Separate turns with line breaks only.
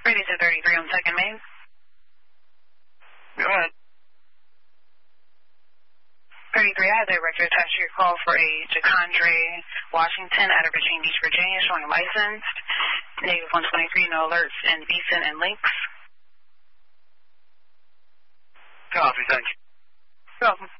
Radio 233 on 2nd Main.
Go ahead.
33, I have a record attached to your call for a Jacondre Washington out of Virginia Beach, Virginia, showing licensed. Negative 123, no alerts in Beeson and Links.
Copy, thank you.
You're welcome.